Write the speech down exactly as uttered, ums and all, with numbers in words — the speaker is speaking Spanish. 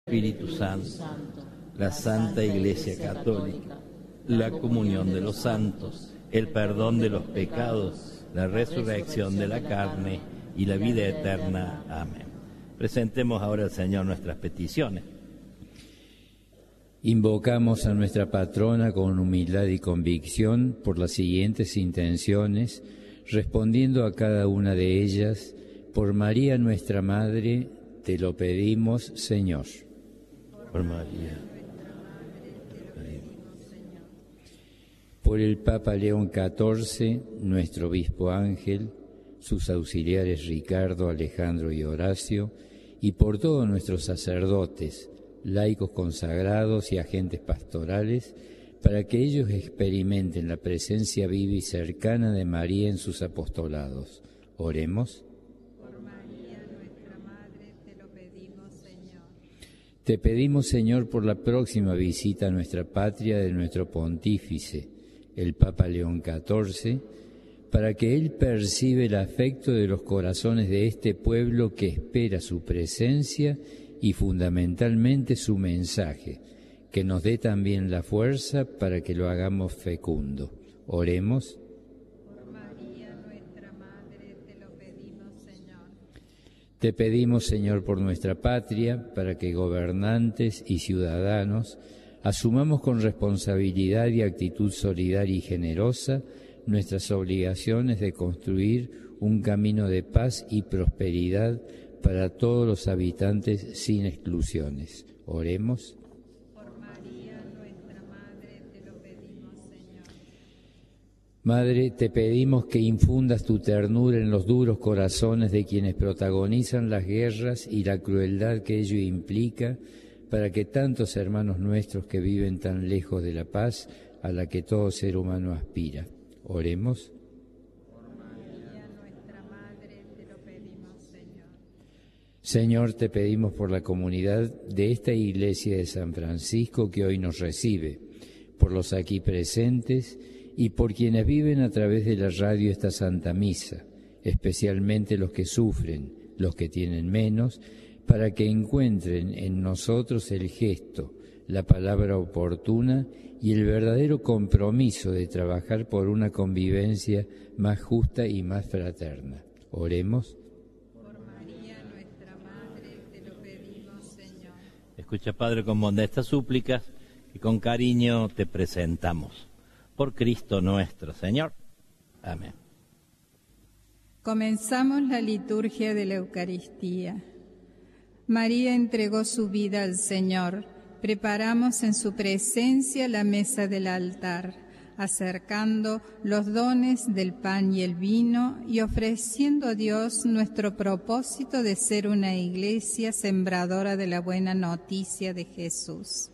Espíritu Santo, la Santa Iglesia Católica, la comunión de los santos, el perdón de los pecados, la resurrección de la carne y la vida eterna. Amén. Presentemos ahora al Señor nuestras peticiones. Invocamos a nuestra patrona con humildad y convicción por las siguientes intenciones, respondiendo a cada una de ellas. Por María nuestra Madre, te lo pedimos, Señor. Por María. Por el Papa León catorce, nuestro obispo Ángel, sus auxiliares Ricardo, Alejandro y Horacio, y por todos nuestros sacerdotes, laicos consagrados y agentes pastorales, para que ellos experimenten la presencia viva y cercana de María en sus apostolados. Oremos. Te pedimos, Señor, por la próxima visita a nuestra patria de nuestro pontífice, el Papa León catorce, para que él perciba el afecto de los corazones de este pueblo que espera su presencia y fundamentalmente su mensaje, que nos dé también la fuerza para que lo hagamos fecundo. Oremos. Te pedimos, Señor, por nuestra patria, para que gobernantes y ciudadanos asumamos con responsabilidad y actitud solidaria y generosa nuestras obligaciones de construir un camino de paz y prosperidad para todos los habitantes sin exclusiones. Oremos. Por María, nuestra Madre, te lo pedimos, Señor. Madre, te pedimos que infundas tu ternura en los duros corazones de quienes protagonizan las guerras y la crueldad que ello implica, para que tantos hermanos nuestros que viven tan lejos de la paz a la que todo ser humano aspira. Oremos. Por María, nuestra Madre, te lo pedimos, Señor. Señor, te pedimos por la comunidad de esta Iglesia de San Francisco que hoy nos recibe, por los aquí presentes y por quienes viven a través de la radio esta Santa Misa, especialmente los que sufren, los que tienen menos, para que encuentren en nosotros el gesto, la palabra oportuna y el verdadero compromiso de trabajar por una convivencia más justa y más fraterna. Oremos. Por María, nuestra Madre, te lo pedimos, Señor. Escucha, Padre, con bondad estas súplicas y con cariño te presentamos. Por Cristo nuestro Señor. Amén. Comenzamos la liturgia de la Eucaristía. María entregó su vida al Señor. Preparamos en su presencia la mesa del altar, acercando los dones del pan y el vino y ofreciendo a Dios nuestro propósito de ser una iglesia sembradora de la buena noticia de Jesús.